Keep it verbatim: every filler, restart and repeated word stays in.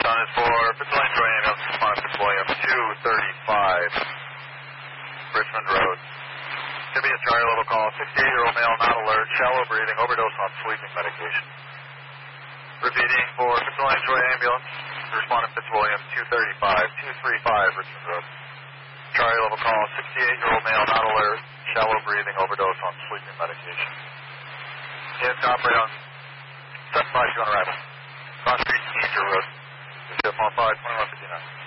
Sun is for Fitzwilliam Troy Ambulance, respond to Fitzwilliam two thirty-five, Richmond Road. Should be a Charlie level call, sixty-eight-year-old male, not alert, shallow breathing, overdose on sleeping medication. Repeating for Fitzwilliam Troy Ambulance, respond to Fitzwilliam two thirty-five, two thirty-five, Richmond Road. Charlie level call, sixty-eight-year-old male, not alert, shallow breathing, overdose on sleeping medication. Units operate on seven five two on arrival. Cross Street, Easter Road. Ship on five twenty-one fifty-nine.